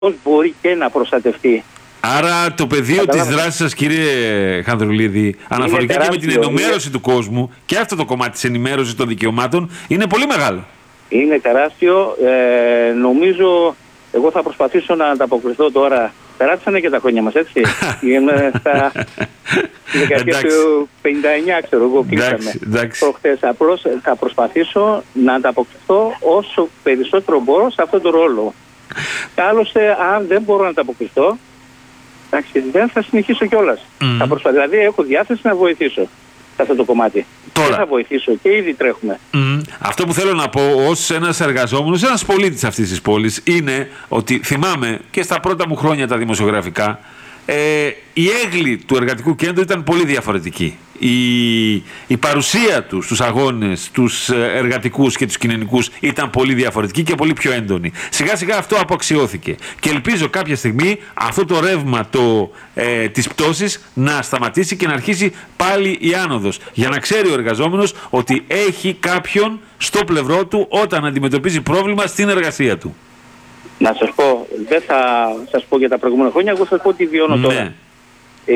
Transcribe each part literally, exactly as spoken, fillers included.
πώς μπορεί και να προστατευτεί. Άρα το πεδίο της δράσης σας, κύριε Χανδρουλίδη, αναφορικά και με την ενημέρωση είναι... του κόσμου και αυτό το κομμάτι της ενημέρωσης των δικαιωμάτων είναι πολύ μεγάλο. Είναι τεράστιο. Ε, νομίζω, εγώ θα προσπαθήσω να ανταποκριθώ τώρα. Περάσανε και τα χρόνια μας, έτσι. Είμαι στα δεκαετία του πενήντα εννιά, ξέρω εγώ, κλείσαμε προχτές. Απλώς θα προσπαθήσω να ανταποκριθώ όσο περισσότερο μπορώ σε αυτόν τον ρόλο. Άλλωστε, αν δεν μπορώ να ανταποκριθώ, εντάξει, δεν θα συνεχίσω κιόλας. Mm. Θα προσπαθήσω, δηλαδή έχω διάθεση να βοηθήσω σε αυτό το κομμάτι. Τώρα. Δεν θα βοηθήσω και ήδη τρέχουμε. Mm. Αυτό που θέλω να πω ως ένας εργαζόμενος, ένας πολίτης αυτής της πόλης, είναι ότι θυμάμαι και στα πρώτα μου χρόνια τα δημοσιογραφικά, ε, η έγκλη του εργατικού κέντρου ήταν πολύ διαφορετική. Η, η παρουσία του στους αγώνες, τους εργατικούς και τους κοινωνικούς ήταν πολύ διαφορετική και πολύ πιο έντονη. Σιγά σιγά αυτό αποαξιώθηκε και ελπίζω κάποια στιγμή αυτό το ρεύμα το, ε, της πτώσης να σταματήσει και να αρχίσει πάλι η άνοδος, για να ξέρει ο εργαζόμενος ότι έχει κάποιον στο πλευρό του όταν αντιμετωπίζει πρόβλημα στην εργασία του. Να σας πω, δεν θα σας πω για τα προηγούμενα χρόνια, εγώ θα σας πω τι βιώνω ναι. τώρα. Ε,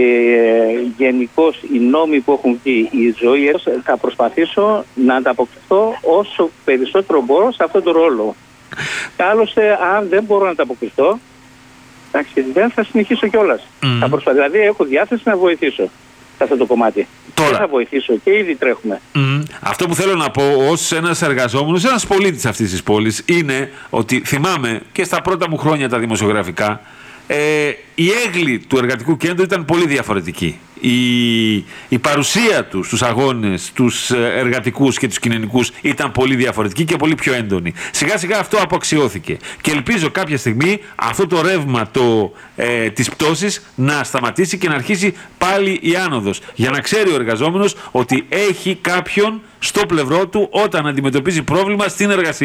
γενικώς οι νόμοι που έχουν βγει, η ζωή, θα προσπαθήσω να ανταποκριθώ όσο περισσότερο μπορώ σε αυτόν τον ρόλο. Άλλωστε, αν δεν μπορώ να ανταποκριθώ, εντάξει, δεν θα συνεχίσω κιόλας. Mm. Θα προσπαθήσω, δηλαδή έχω διάθεση να βοηθήσω σε αυτό το κομμάτι. Τώρα. Δεν θα βοηθήσω και ήδη τρέχουμε. Mm. Αυτό που θέλω να πω ως ένας εργαζόμενος, ένας πολίτης αυτής της πόλης, είναι ότι θυμάμαι και στα πρώτα μου χρόνια τα δημοσιογραφικά, Ε, η έγκλη του εργατικού κέντρου ήταν πολύ διαφορετική. Η, η παρουσία του στους αγώνες, τους εργατικούς και τους κοινωνικούς ήταν πολύ διαφορετική και πολύ πιο έντονη. Σιγά σιγά αυτό αποαξιώθηκε και ελπίζω κάποια στιγμή αυτό το ρεύμα το, ε, της πτώσης να σταματήσει και να αρχίσει πάλι η άνοδος, για να ξέρει ο εργαζόμενος ότι έχει κάποιον στο πλευρό του όταν αντιμετωπίζει πρόβλημα στην εργασία.